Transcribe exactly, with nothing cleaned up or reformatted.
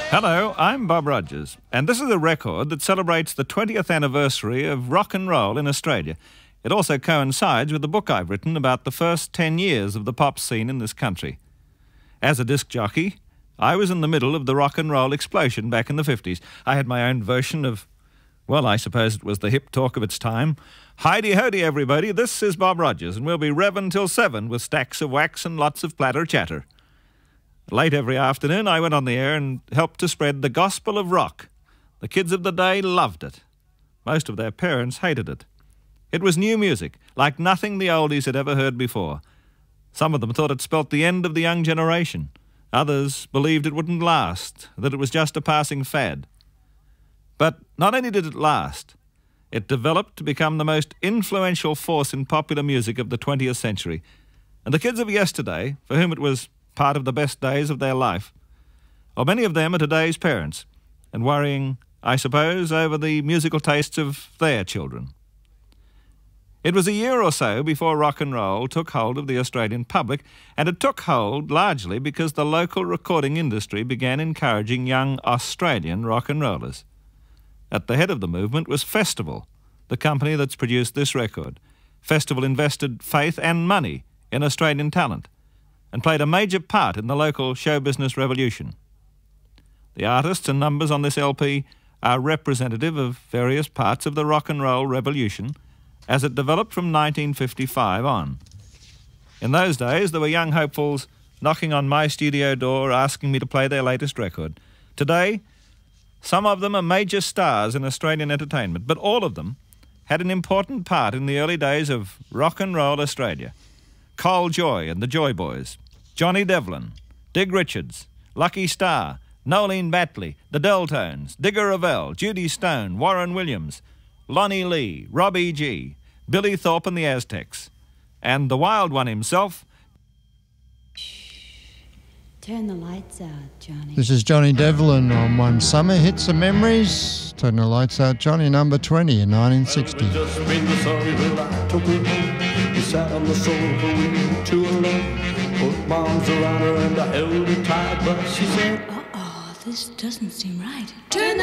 Hello, I'm Bob Rogers, and this is a record that celebrates the twentieth anniversary of rock and roll in Australia. It also coincides with the book I've written about the first ten years of the pop scene in this country. As a disc jockey, I was in the middle of the rock and roll explosion back in the fifties. I had my own version of, well, I suppose it was the hip talk of its time. Heidi-ho-dy, everybody, this is Bob Rogers, and we'll be revving till seven with stacks of wax and lots of platter chatter. Late every afternoon, I went on the air and helped to spread the gospel of rock. The kids of the day loved it. Most of their parents hated it. It was new music, like nothing the oldies had ever heard before. Some of them thought it spelt the end of the young generation. Others believed it wouldn't last, that it was just a passing fad. But not only did it last, it developed to become the most influential force in popular music of the twentieth century. And the kids of yesterday, for whom it was part of the best days of their life, or many of them are today's parents, and worrying, I suppose, over the musical tastes of their children. It was a year or so before rock and roll took hold of the Australian public, and it took hold largely because the local recording industry began encouraging young Australian rock and rollers. At the head of the movement was Festival, the company that's produced this record. Festival invested faith and money in Australian talent and played a major part in the local show business revolution. The artists and numbers on this L P are representative of various parts of the rock and roll revolution as it developed from nineteen fifty-five on. In those days, there were young hopefuls knocking on my studio door asking me to play their latest record. Today, some of them are major stars in Australian entertainment, but all of them had an important part in the early days of rock and roll Australia. Cole Joy and the Joy Boys, Johnny Devlin, Dig Richards, Lucky Starr, Nolene Batley, the Deltones, Digger Revell, Judy Stone, Warren Williams, Lonnie Lee, Robbie G, Billy Thorpe and the Aztecs, and the wild one himself. Turn the lights out, Johnny. This is Johnny Devlin on One Summer Hits and Memories. Turn the Lights Out, Johnny, number twenty in nineteen sixty. Well, just made me sorry when I took her home. We sat on the sofa, we were two alone. Put my arms around her and I held her tight, but she said, Uh-oh, this doesn't seem right. Turn the